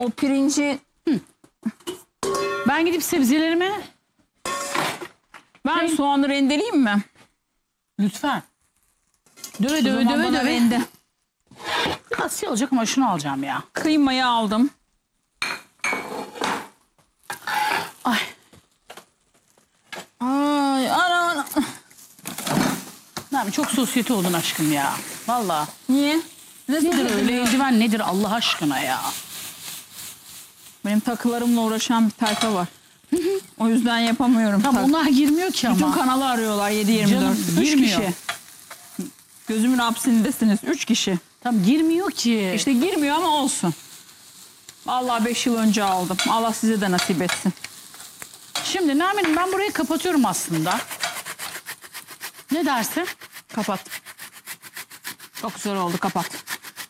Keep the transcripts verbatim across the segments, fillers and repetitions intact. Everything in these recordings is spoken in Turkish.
O pirinci... Hı. Ben gidip sebzelerimi... Ben Şey... soğanı rendeleyeyim mi? Lütfen. Döve döve döve döve. Rende. Biraz şey olacak ama şunu alacağım ya. Kıymayı aldım. Ay. Ay ana ana. Nermin, çok sosyete oldun aşkım ya. Vallahi. Niye? Nedir öyle eldiven nedir Allah aşkına ya? Benim takılarımla uğraşan bir tayfa var. O yüzden yapamıyorum. Tam onlar girmiyor ki ama. Bütün kanalı arıyorlar yedi yirmi dört. Canım, Üç girmiyor. kişi. Gözümün hapsindesiniz. Üç kişi. Tam girmiyor ki. İşte girmiyor ama olsun. Vallahi beş yıl önce aldım. Allah size de nasip etsin. Şimdi Nermin'im, ben burayı kapatıyorum aslında. Ne dersin? Kapat. Çok güzel oldu, kapat.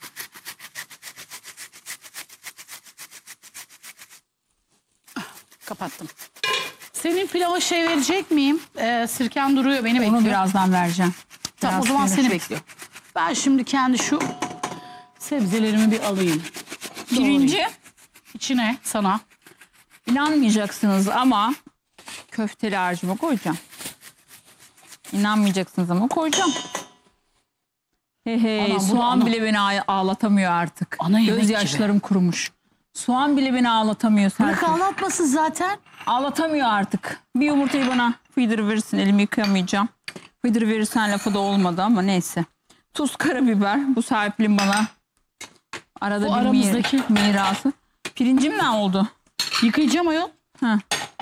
Kapattım. Senin pilava şey verecek miyim? Ee, sirken duruyor, beni bekliyor. Onu birazdan vereceğim. Tamam, Biraz o zaman paylaşayım. seni bekliyor. Ben şimdi kendi şu sebzelerimi bir alayım. Pirinci. Doğrayayım. İçine sana. İnanmayacaksınız ama köfteli harcıma koyacağım. İnanmayacaksınız ama koyacağım. Hey hey, Anam, bu da soğan ana- bile beni ağ- ağlatamıyor artık. Ana yemek Gözyaşlarım kurumuş. Soğan bile beni ağlatamıyor Bırak Serpil. ağlatmasın zaten. Ağlatamıyor artık. Bir yumurtayı bana fıydır verirsin, elimi yıkayamayacağım. Fıydır verirsen lafı da olmadı ama neyse. Tuz, karabiber, bu Serpil'in bana arada Bu bir aramızdaki- mir- mirası. Pirincim ne oldu? Yıkayacağım ayol. Ha.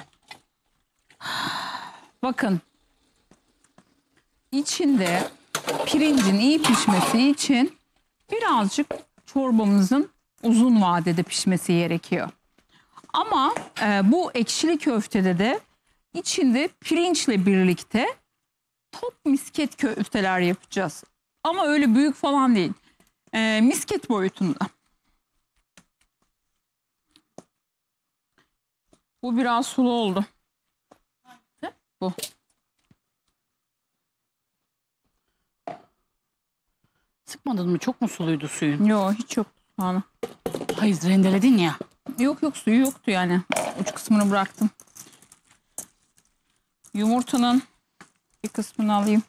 Bakın. İçinde pirincin iyi pişmesi için birazcık çorbamızın uzun vadede pişmesi gerekiyor. Ama e, bu ekşili köftede de içinde pirinçle birlikte top misket köfteler yapacağız. Ama öyle büyük falan değil. E, misket boyutunda. Bu biraz sulu oldu. Bu. Sıkmadın mı? Çok mu suluydu suyun? Yok, hiç yok. Soğanı. Hayır, rendeledin ya. Yok yok, suyu yoktu yani. Uç kısmını bıraktım. Yumurtanın bir kısmını alayım.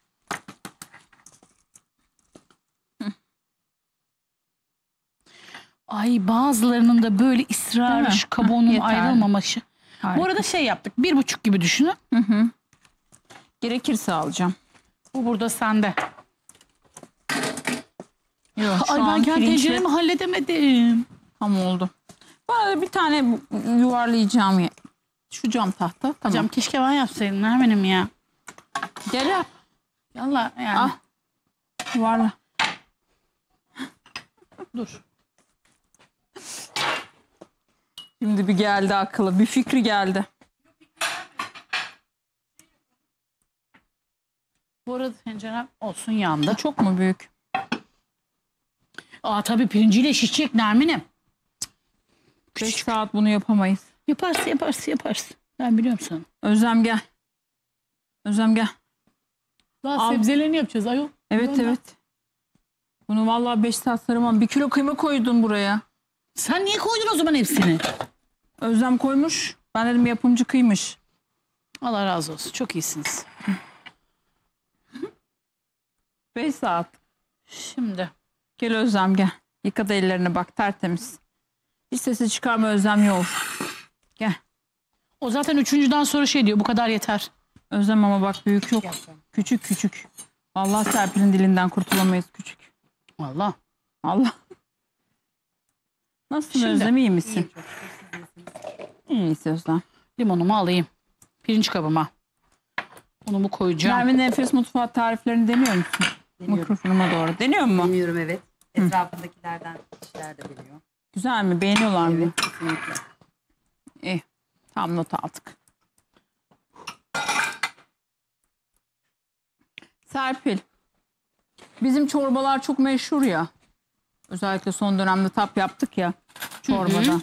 Ay, bazılarının da böyle ısrarı, Değil mi? şu kabuğunun Heh, yeterli. ayrılmaması. Harika. Bu arada şey yaptık. Bir buçuk gibi düşünün. Gerekirse alacağım. Bu burada sende. Yok, şu Ay, an ben kendi pirinçle tenceremi halledemedim. tam oldu. Bana bir tane yuvarlayacağım. ya- Şu cam tahta. Tamam. Hocam keşke ben yapsaydım Nermin'im ya. Gel yap. Yallah yani. Ah. Yuvarla. Dur. Şimdi bir geldi akıllı. Bir fikri geldi. Bu arada tencerem olsun yandı. Çok mu büyük? Aa, tabii pirinciyle şişecek Nermin'im. beş saat bunu yapamayız. Yaparsın yaparsın yaparsın. Ben biliyorum sana. Özlem gel. Özlem gel. Daha Al. sebzelerini yapacağız ayol. Evet Ondan. evet. Bunu vallahi beş saat sarımam. Bir kilo kıyma koydum buraya. Sen niye koydun o zaman hepsini? Özlem koymuş. Ben dedim yapımcı kıymış. Allah razı olsun. Çok iyisiniz. beş saat. Şimdi. Gel Özlem gel. Yıka da ellerine bak, tertemiz. Hiç sesi çıkarma Özlem, yok. Gel. O zaten üçüncüden sonra şey diyor. Bu kadar yeter. Özlem ama bak, büyük yok. Küçük küçük. Vallahi Serpil'in dilinden kurtulamayız, küçük. Vallahi. Allah. Nasılsın Şimdi. Özlem, iyi misin? İyiyiz Özlem. Limonumu alayım. Pirinç kabıma. Unumu koyacağım. Nermin Nefes Mutfağı tariflerini deniyor musun? Mikrofonuma doğru. Deniyor mu? Deniyorum, evet. Etrafındakilerden kişiler de deniyor. Güzel mi? Beğeniyorlar mı? Evet, kesinlikle. İyi. Tam not aldık. Serpil. Bizim çorbalar çok meşhur ya. Özellikle son dönemde tap yaptık ya çorbada.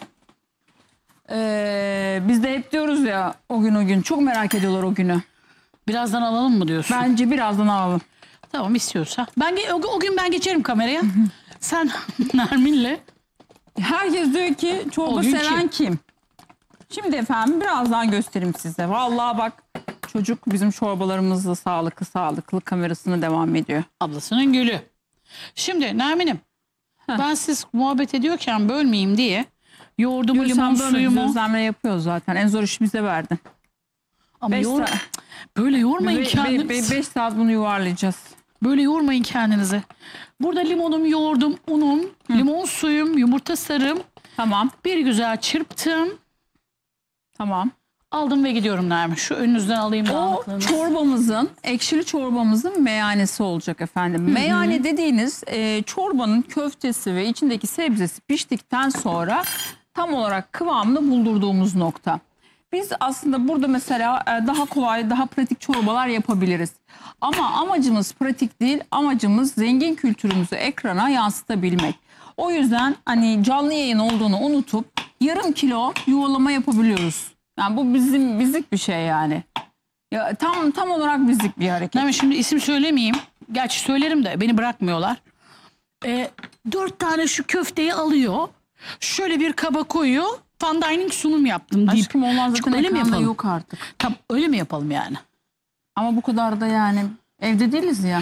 Ee, biz de hep diyoruz ya, o gün o gün. Çok merak ediyorlar o günü. Birazdan alalım mı diyorsun? Bence birazdan alalım. Tamam, istiyorsa. Ben ge- o, o gün ben geçerim kameraya. Sen Nermin'le Herkes diyor ki O çorba gün seven kim? kim? Şimdi efendim birazdan göstereyim size. Vallahi bak çocuk bizim çorbalarımızla sağlıklı sağlıklı kamerasına devam ediyor. Ablasının gülü. Şimdi Nermin'im ben siz muhabbet ediyorken bölmeyeyim diye yoğurdumu, limon Sen böyle suyumu. gözlemle yapıyoruz zaten. En zor işi bize verdin. Ama Beş yoğur- saat- böyle yormayın Be- be- kendinizi. be- beş saat bunu yuvarlayacağız. Böyle yormayın kendinizi. Burada limonum, yoğurdum, unum, limon suyum, yumurta sarım. Tamam. Bir güzel çırptım. Tamam. Aldım ve gidiyorum Nermin. Şu önünüzden alayım O dağınıklığını. çorbamızın, ekşili çorbamızın meyanesi olacak efendim. Meyane dediğiniz e, çorbanın köftesi ve içindeki sebzesi piştikten sonra tam olarak kıvamını buldurduğumuz nokta. Biz aslında burada mesela e, daha kolay, daha pratik çorbalar yapabiliriz. Ama amacımız pratik değil, amacımız zengin kültürümüzü ekrana yansıtabilmek. O yüzden hani canlı yayın olduğunu unutup yarım kilo yuvalama yapabiliyoruz. Yani bu bizim bizlik bir şey yani. Ya tam tam olarak bizlik bir hareket. Nermin şimdi isim söylemeyeyim. Gerçi söylerim de beni bırakmıyorlar. Ee, dört tane şu köfteyi alıyor. Şöyle bir kaba koyuyor. Fine dining sunum yaptım deyip. Aşkım olmaz zaten öyle mi ekranda yapalım? yok artık. Tam öyle mi yapalım yani? Ama bu kadar da yani evde değiliz ya.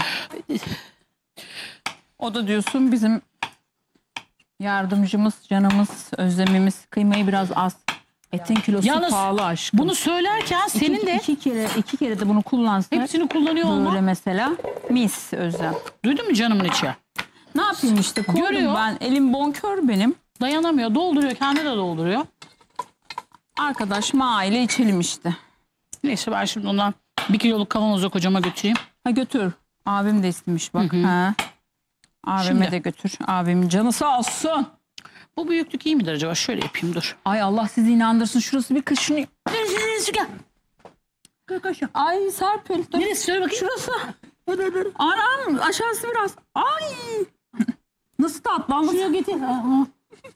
O da diyorsun bizim yardımcımız, canımız, özlemimiz. Kıymayı biraz az. Etin kilosu Yalnız pahalı aşkım. Bunu söylerken senin iki, de iki kere iki kere de bunu kullansak hepsini kullanıyor böyle olmak. mesela mis Özlem. Duydun mu canımın içi? Ne yapayım işte koydum Görüyor. ben. Elim bonkör benim. Dayanamıyor. Dolduruyor. Kendi de dolduruyor. Arkadaş ma ile içelim işte. Neyse ben şimdi ondan bir kiloluk kavanoza kocama götüreyim. Ha götür. Abim de istemiş bak. Ha. Abime Şimdi. de götür. Abimin canı sağ olsun. Bu büyüklük iyi midir acaba? Şöyle yapayım dur. Ay Allah sizi inandırsın. Şurası bir kaşınıyor. Neresi gel. Gel kaşa. Ay Serpil. Dur. Neresi söyle bakayım. Şurası. Anam aşağısı biraz. Ay. Nasıl tatlı. Şuraya getir. Ha, ha.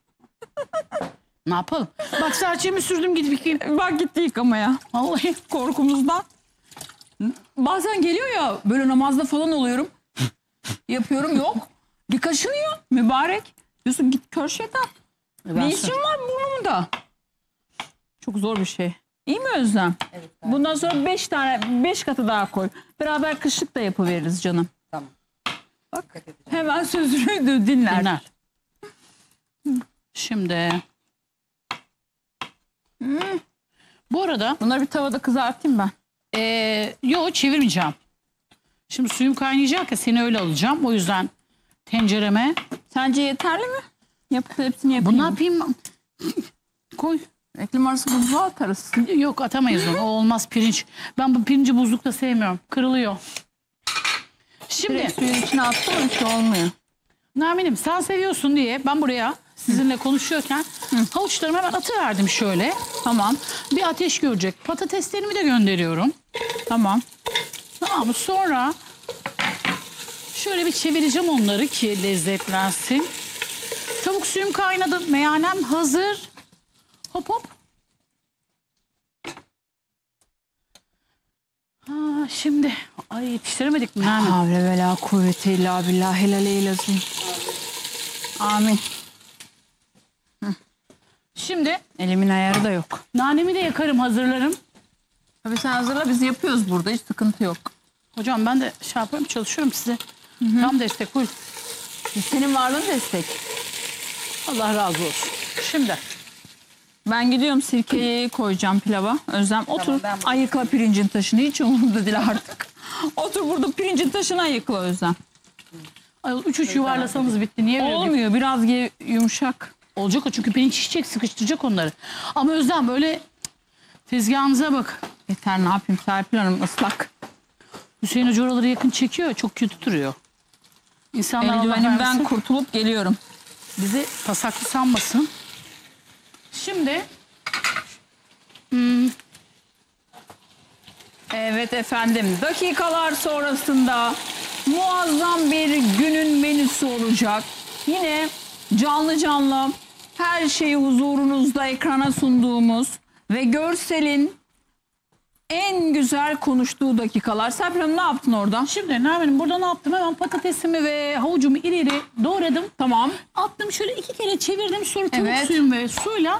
Ne yapalım? Bak serçemi sürdüm gidip yıkayayım. Bak gitti yıkamaya. Vallahi. Korkumuzdan. Bazen geliyor ya böyle namazda falan oluyorum. Yapıyorum yok. Bir kaşınıyor mübarek. Diyorsun git kör şeytan. Ben Ne işin var burnumda? Çok zor bir şey. İyi mi Özlem? Evet. Bundan sonra beş tane, beş katı daha koy. Beraber kışlık da yapıveririz canım. Tamam. Bak Dikkat edeceğim. hemen sözünü de dinler. Dinler. Şimdi. Bu arada Bunları bir tavada kızartayım ben. ee, yo çevirmeyeceğim. Şimdi suyum kaynayacak ya seni öyle alacağım. O yüzden tencereme. Sence yeterli mi? Yapıp hepsini yapayım. Bu ne yapayım? Koy. Reklam arası buzluğa atarız. Yok atamayız onu. O olmaz pirinç. Ben bu pirinci buzlukta sevmiyorum. Kırılıyor. Şimdi Direkt suyun içine attım bir şey olmuyor. Nermin'im sen seviyorsun diye ben buraya sizinle konuşuyorken havuçlarımı hemen atıverdim şöyle. Tamam. Bir ateş görecek. Patateslerimi de gönderiyorum. Tamam. Tamam mı? Sonra şöyle bir çevireceğim onları ki lezzetlensin. Tavuk suyum kaynadı. Meyanem hazır. Hop hop. Ha, şimdi ay yetiştiremedik mi Nermin? Havle ve la kuvvete illa billahi laleylazim. Amin. Şimdi Elimin ayarı da yok. nanemi de yakarım hazırlarım. Tabii sen hazırla biz yapıyoruz burada hiç sıkıntı yok. Hocam ben de şey yapıyorum çalışıyorum size. Tam destek buyur. Senin varlığın destek. Allah razı olsun. Şimdi Ben gidiyorum sirkeyi koyacağım pilava. Özlem otur ben bunu- ayıkla pirincin taşını hiç umurumda değil artık. Otur burada pirincin taşını ayıkla Özlem. ay, üç üç yuvarlasanız bitti. Niye böyle? Olmuyor biraz ge- yumuşak. Olacak o çünkü pirinç şişecek sıkıştıracak onları. Ama Özlem böyle tezgahınıza bak. Yeter ne yapayım Serpil Hanım ıslak. Hüseyin Hoca oraları yakın çekiyor. Çok kötü duruyor. İnsanlar Allah Eldivenimden vermesin, kurtulup geliyorum. bizi pasaklı sanmasın. Şimdi hmm, Evet efendim dakikalar sonrasında muazzam bir günün menüsü olacak. Yine canlı canlı her şeyi huzurunuzda ekrana sunduğumuz ve görselin en güzel konuştuğu dakikalar. Serpil Hanım ne yaptın orada? Şimdi Nermin'im burada ne yaptım? Hemen patatesimi ve havucumu iri iri doğradım. Tamam. Attım şöyle iki kere çevirdim. Sonra tavuk Evet. suyum ve suyla